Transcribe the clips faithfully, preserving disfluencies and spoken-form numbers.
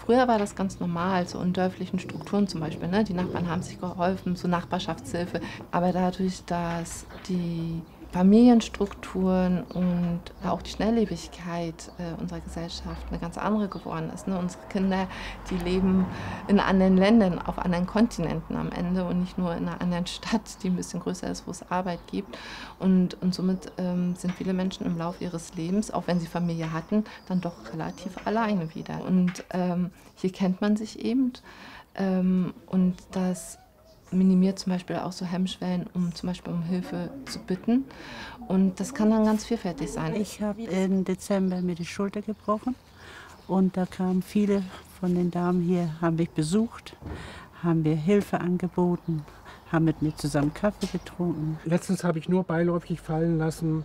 Früher war das ganz normal, so in dörflichen Strukturen zum Beispiel. Ne? Die Nachbarn haben sich geholfen, so Nachbarschaftshilfe. Aber dadurch, dass die Familienstrukturen und auch die Schnelllebigkeit äh, unserer Gesellschaft eine ganz andere geworden ist. Ne? Unsere Kinder, die leben in anderen Ländern, auf anderen Kontinenten am Ende und nicht nur in einer anderen Stadt, die ein bisschen größer ist, wo es Arbeit gibt. Und, und somit ähm, sind viele Menschen im Laufe ihres Lebens, auch wenn sie Familie hatten, dann doch relativ alleine wieder. Und ähm, hier kennt man sich eben ähm, und das minimiert zum Beispiel auch so Hemmschwellen, um zum Beispiel um Hilfe zu bitten. Und das kann dann ganz vielfältig sein. Ich habe im Dezember mir die Schulter gebrochen und da kamen viele von den Damen hier, haben mich besucht, haben mir Hilfe angeboten, haben mit mir zusammen Kaffee getrunken. Letztens habe ich nur beiläufig fallen lassen,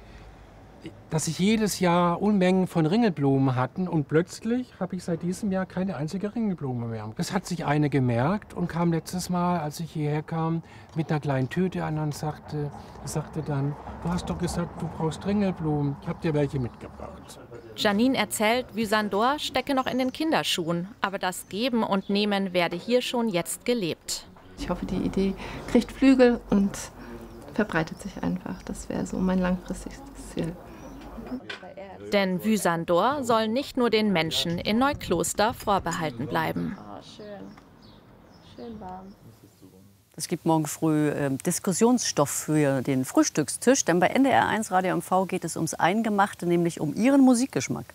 dass ich jedes Jahr Unmengen von Ringelblumen hatten und plötzlich habe ich seit diesem Jahr keine einzige Ringelblume mehr. Das hat sich eine gemerkt und kam letztes Mal, als ich hierher kam, mit einer kleinen Tüte an und sagte, sagte dann, du hast doch gesagt, du brauchst Ringelblumen, ich habe dir welche mitgebracht. Janine erzählt, Vysandor stecke noch in den Kinderschuhen, aber das Geben und Nehmen werde hier schon jetzt gelebt. Ich hoffe, die Idee kriegt Flügel und verbreitet sich einfach. Das wäre so mein langfristiges Ziel. Denn Vysandor soll nicht nur den Menschen in Neukloster vorbehalten bleiben. Oh, schön. Schön warm. Es gibt morgen früh äh, Diskussionsstoff für den Frühstückstisch, denn bei N D R eins Radio M V geht es ums Eingemachte, nämlich um Ihren Musikgeschmack.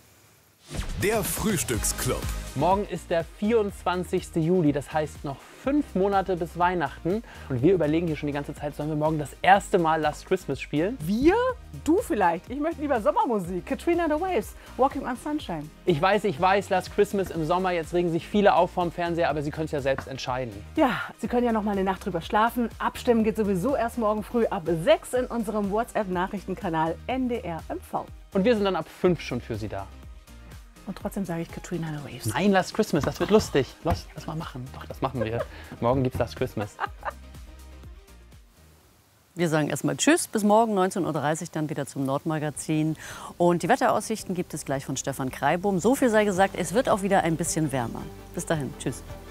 Der Frühstücksclub. Morgen ist der vierundzwanzigste Juli, das heißt noch fünf Monate bis Weihnachten. Und wir überlegen hier schon die ganze Zeit, sollen wir morgen das erste Mal Last Christmas spielen? Wir? Du vielleicht. Ich möchte lieber Sommermusik. Katrina and the Waves, Walking on Sunshine. Ich weiß, ich weiß, Last Christmas im Sommer, jetzt regen sich viele auf vorm Fernseher, aber Sie können es ja selbst entscheiden. Ja, Sie können ja noch mal eine Nacht drüber schlafen. Abstimmen geht sowieso erst morgen früh ab sechs in unserem WhatsApp-Nachrichtenkanal N D R M V. Und wir sind dann ab fünf schon für Sie da. Und trotzdem sage ich Katrina and the Waves. Nein, Last Christmas, das wird lustig. Lass das mal machen. Doch, das machen wir. Morgen gibt's Last Christmas. Wir sagen erstmal Tschüss, bis morgen neunzehn Uhr dreißig dann wieder zum Nordmagazin. Und die Wetteraussichten gibt es gleich von Stefan Kreibum. So viel sei gesagt, es wird auch wieder ein bisschen wärmer. Bis dahin, tschüss.